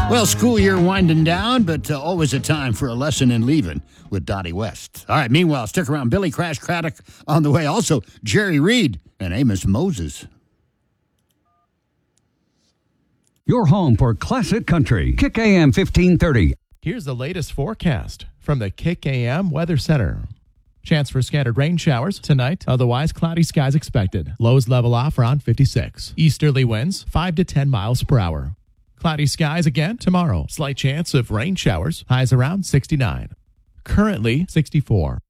Well, school year winding down, but always a time for a lesson in leaving with Dottie West. All right, meanwhile, stick around. Billy Crash Craddock on the way. Also, Jerry Reed and Amos Moses. Your home for classic country. Kick AM 1530. Here's the latest forecast from the Kick AM Weather Center. Chance for scattered rain showers tonight. Otherwise, cloudy skies expected. Lows level off around 56. Easterly winds 5 to 10 miles per hour. Cloudy skies again tomorrow. Slight chance of rain showers. Highs around 69. Currently 64.